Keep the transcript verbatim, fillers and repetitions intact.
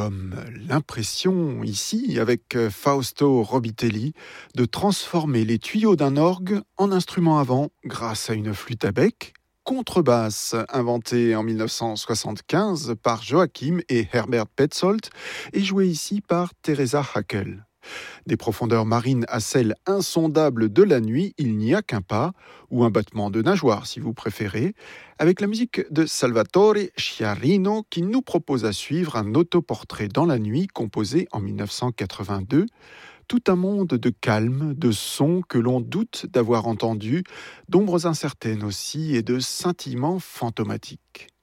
comme l'impression ici, avec Fausto Robitelli, de transformer les tuyaux d'un orgue en instrument à vent grâce à une flûte à bec, contrebasse inventée en mille neuf cent soixante-quinze par Joachim et Herbert Petzold et jouée ici par Teresa Hackel. Des profondeurs marines à celles insondables de la nuit, il n'y a qu'un pas, ou un battement de nageoire si vous préférez, avec la musique de Salvatore Sciarrino qui nous propose à suivre un autoportrait dans la nuit composé en mille neuf cent quatre-vingt-deux. Tout un monde de calme, de sons que l'on doute d'avoir entendus, d'ombres incertaines aussi et de scintillements fantomatiques.